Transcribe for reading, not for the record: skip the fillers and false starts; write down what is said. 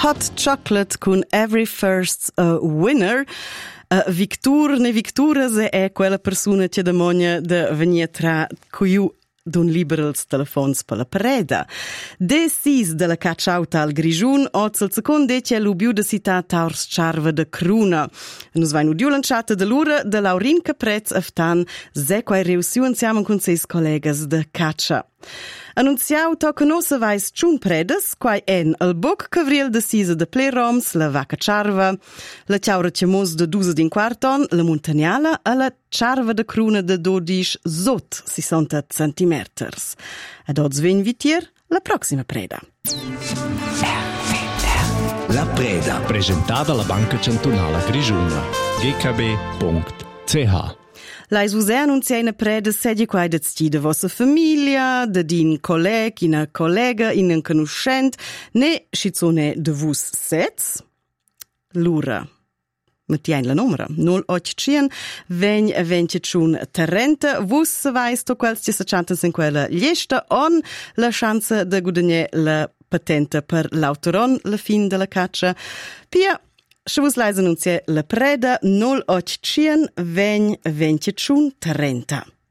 Hot Chocolate con Every First a Winner. Victor ne Victura se è quella persona che demogna de venir tra cui d'un liberals telefons per la preda. Decis de la cacciauta al Grigiun, oz al seconde c'è l'ubiu de città taurs charva de Cruna. Nus vai nu lanciata de l'ura de Laurin Caprez aftan, se quai reusiu insieme con seis collegas de caccia. Annunziau to che non se vais ciun predes, quai en al boc cavriel decisa de Playroms, la vaca charva, la ciaura cemos de 12,15, la montagnala e la charva de cruna de 12 zot 60 centimeters. Ad odds ven vitier la prossima preda. La preda, presentata alla Banca Cantonala Grigiuna, gkb.ch. Lais vos annunzia una preda sedi quai de sti de vostra famiglia, de din colleg, ina collega, in un conoscent, ne schizone de vos sets. L'ura. Mettien la numera 085 20 30. Vos vais to quels che s'achantas in quella lista on la chance de guadagnar la patente per l'autoron la fin della caccia. Pia se vos lais annunzia la preda 085 20 30.